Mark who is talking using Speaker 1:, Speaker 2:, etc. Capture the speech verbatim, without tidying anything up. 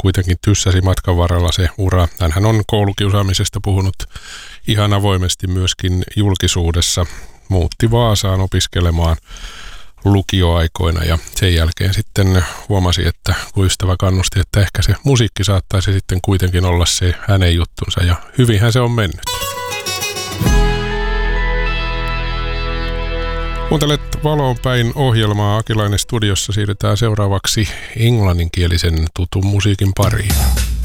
Speaker 1: kuitenkin tyssäsi matkan varrella se ura. Hänhän on koulukiusaamisesta puhunut ihan avoimesti myöskin julkisuudessa. Muutti Vaasaan opiskelemaan lukioaikoina ja sen jälkeen sitten huomasi, että kun ystävä kannusti, että ehkä se musiikki saattaisi sitten kuitenkin olla se hänen juttunsa ja hyvinhän se on mennyt. Kuuntelet Valoon päin ohjelmaa. Akilainen studiossa. Siirrytään seuraavaksi englanninkielisen tutun musiikin pariin.